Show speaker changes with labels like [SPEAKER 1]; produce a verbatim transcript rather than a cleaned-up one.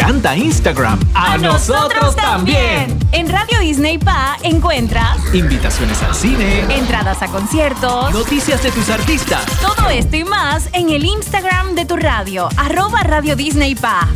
[SPEAKER 1] encanta Instagram. ¡A,
[SPEAKER 2] ¡A nosotros también! En Radio Disney P A encuentras
[SPEAKER 1] invitaciones al cine,
[SPEAKER 2] entradas a conciertos,
[SPEAKER 1] noticias de tus artistas.
[SPEAKER 2] Todo esto y más en el Instagram de tu radio, arroba Radio Disney P A.